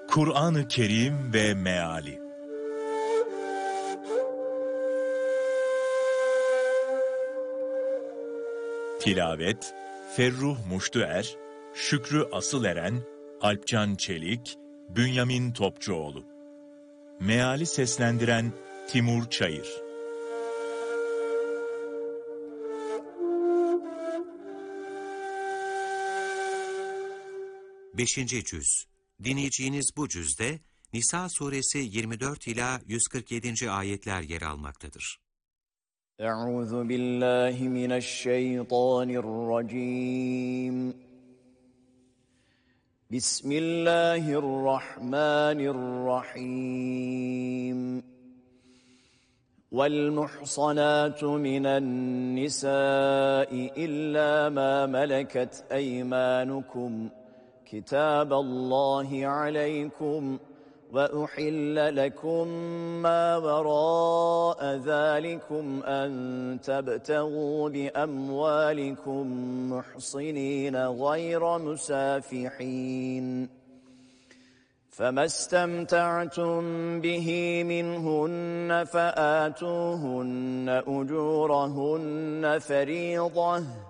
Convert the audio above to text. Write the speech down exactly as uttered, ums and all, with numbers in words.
Kur'an-ı Kerim ve Meali. Tilavet Ferruh Muştuer, Şükrü Asıleren, Alpcan Çelik, Bünyamin Topçuoğlu. Meali seslendiren Timur Çayır. Beşinci cüz. Dinleyeceğiniz bu cüzde Nisa suresi yirmi dört ila yüz kırk yedinci ayetler yer almaktadır. Euzu billahi mineşşeytanirracim. Bismillahirrahmanirrahim. وَالْمُحْصَنَاتُ مِنَ النِّسَاءِ إِلَّا مَا مَلَكَتْ أَيْمَانُكُمْ كِتَابَ اللَّهِ عَلَيْكُمْ وَأُحِلَّ لَكُمْ مَا وَرَاءَ ذَلِكُمْ أَنْ تَبْتَغُوا بِأَمْوَالِكُمْ مُحْصِنِينَ غَيْرَ مُسَافِحِينَ فَمَا اسْتَمْتَعْتُمْ بِهِ مِنْهُنَّ فَآتُوهُنَّ أُجُورَهُنَّ فَرِيضَةً